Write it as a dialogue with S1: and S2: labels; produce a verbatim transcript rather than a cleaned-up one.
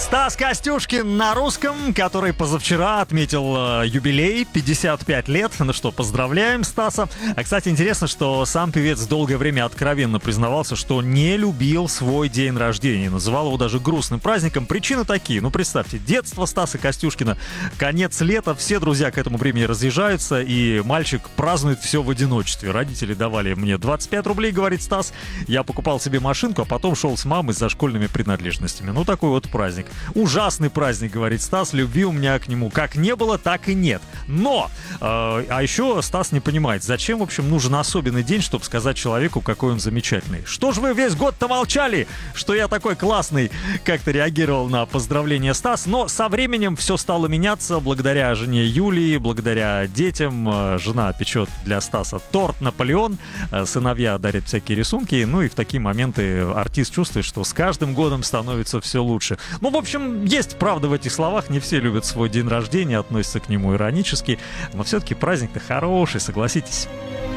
S1: Стас Костюшкин на русском, который позавчера отметил э, юбилей, пятьдесят пять лет. Ну что, поздравляем Стаса. А, кстати, интересно, что сам певец долгое время откровенно признавался, что не любил свой день рождения. Называл его даже грустным праздником. Причины такие. Ну, представьте, детство Стаса Костюшкина, конец лета, все друзья к этому времени разъезжаются, и мальчик празднует все в одиночестве. Родители давали мне двадцать пять рублей, говорит Стас. Я покупал себе машинку, а потом шел с мамой за школьными принадлежностями. Ну, такой вот праздник. Ужасный праздник, говорит Стас, любви у меня к нему как не было, так и нет. Но, э, а еще Стас не понимает, зачем, в общем, нужен особенный день, чтобы сказать человеку, какой он замечательный. Что ж вы весь год-то молчали, что я такой классный, как-то реагировал на поздравление Стас. Но со временем все стало меняться благодаря жене Юлии, благодаря детям. Жена печет для Стаса торт Наполеон, сыновья дарят всякие рисунки, ну и в такие моменты артист чувствует, что с каждым годом становится все лучше. Ну, в общем, В общем, есть правда в этих словах, не все любят свой день рождения, относятся к нему иронически, но все-таки праздник-то хороший, согласитесь.